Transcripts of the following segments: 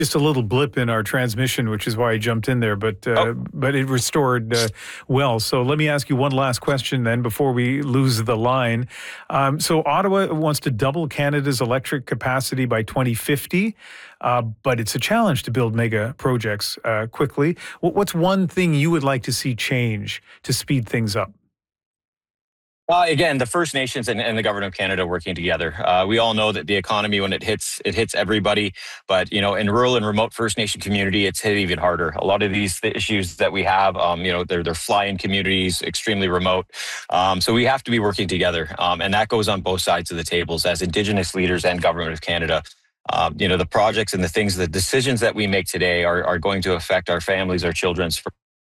Just a little blip in our transmission, which is why I jumped in there, but it restored well. So let me ask you one last question then before we lose the line. So Ottawa wants to double Canada's electric capacity by 2050, but it's a challenge to build mega projects quickly. What's one thing you would like to see change to speed things up? Again, the First Nations and the government of Canada working together. We all know that the economy, when it hits everybody. But in rural and remote First Nation community, it's hit even harder. A lot of these issues that we have, they're fly-in communities, extremely remote. So we have to be working together, and that goes on both sides of the tables as Indigenous leaders and government of Canada. The projects and the decisions that we make today are going to affect our families, our children's.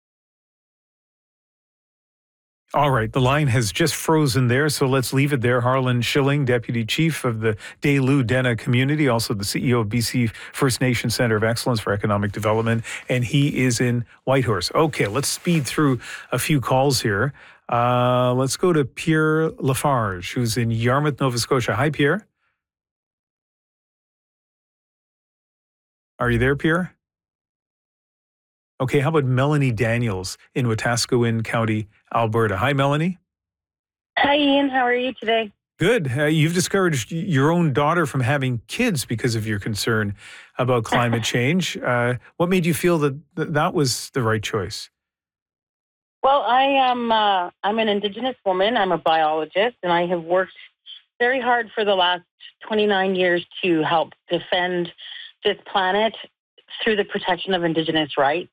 All right, the line has just frozen there, so let's leave it there. Harlan Schilling, Deputy Chief of the Delu Dena community, also the CEO of BC First Nation Centre of Excellence for Economic Development, and he is in Whitehorse. Okay, let's speed through a few calls here. Let's go to Pierre Lafarge, who's in Yarmouth, Nova Scotia. Hi, Pierre. Are you there, Pierre? Okay, how about Melanie Daniels in Wetaskiwin County, Alberta? Hi, Melanie. Hi, Ian. How are you today? Good. You've discouraged your own daughter from having kids because of your concern about climate change. What made you feel that was the right choice? Well, I'm an Indigenous woman. I'm a biologist, and I have worked very hard for the last 29 years to help defend this planet through the protection of Indigenous rights.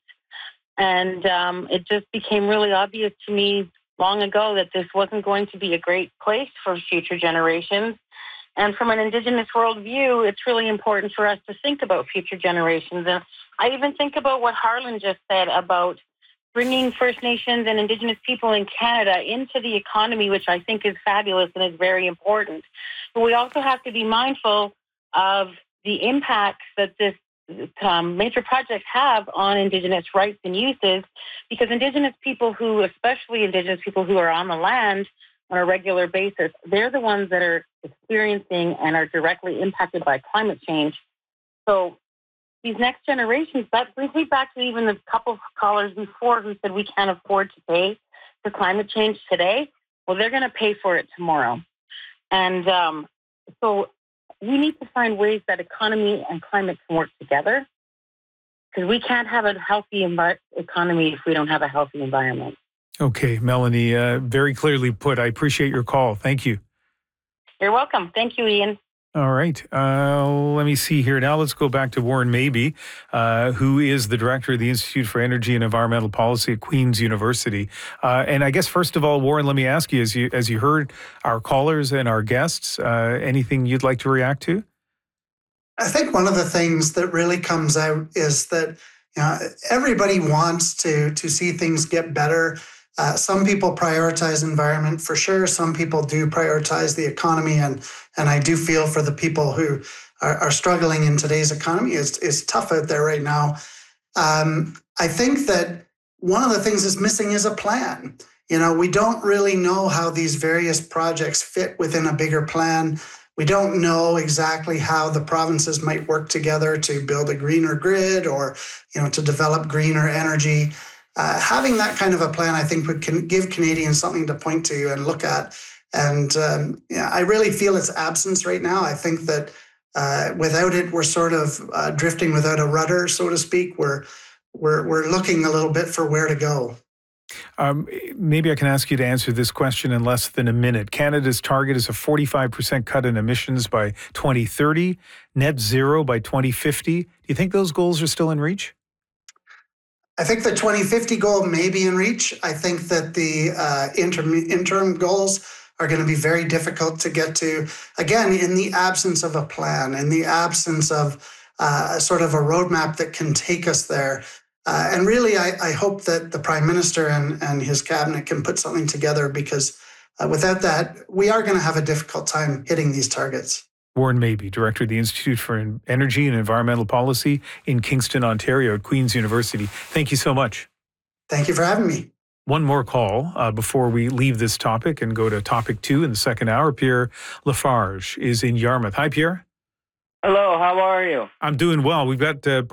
And it just became really obvious to me long ago that this wasn't going to be a great place for future generations. And from an Indigenous worldview, it's really important for us to think about future generations. And I even think about what Harlan just said about bringing First Nations and Indigenous people in Canada into the economy, which I think is fabulous and is very important. But we also have to be mindful of the impacts that this major projects have on Indigenous rights and uses, because especially Indigenous people who are on the land on a regular basis, they're the ones that are experiencing and are directly impacted by climate change. So these next generations, that brings me back to even the couple of callers before who said we can't afford to pay for climate change today. Well, they're going to pay for it tomorrow. And so we need to find ways that economy and climate can work together, because we can't have a healthy economy if we don't have a healthy environment. Okay, Melanie, very clearly put. I appreciate your call. Thank you. You're welcome. Thank you, Ian. All right. Let me see here. Now let's go back to Warren Mabey, who is the director of the Institute for Energy and Environmental Policy at Queen's University. And I guess, first of all, Warren, let me ask you, as you heard our callers and our guests, anything you'd like to react to? I think one of the things that really comes out is that everybody wants to see things get better. Some people prioritize environment for sure. Some people do prioritize the economy, and I do feel for the people who are struggling in today's economy. It's tough out there right now. I think that one of the things that's missing is a plan. We don't really know how these various projects fit within a bigger plan. We don't know exactly how the provinces might work together to build a greener grid or, to develop greener energy. Having that kind of a plan, I think, would give Canadians something to point to and look at. And I really feel its absence right now. I think that without it, we're sort of drifting without a rudder, so to speak. We're looking a little bit for where to go. Maybe I can ask you to answer this question in less than a minute. Canada's target is a 45% cut in emissions by 2030, net zero by 2050. Do you think those goals are still in reach? I think the 2050 goal may be in reach. I think that the interim goals are going to be very difficult to get to, again, in the absence of a plan, in the absence of sort of a roadmap that can take us there. And really, I hope that the Prime Minister and his cabinet can put something together, because without that, we are going to have a difficult time hitting these targets. Warren Mabey, Director of the Institute for Energy and Environmental Policy in Kingston, Ontario at Queen's University. Thank you so much. Thank you for having me. One more call before we leave this topic and go to topic 2 in the second hour. Pierre Lafarge is in Yarmouth. Hi, Pierre. Hello, how are you? I'm doing well. We've got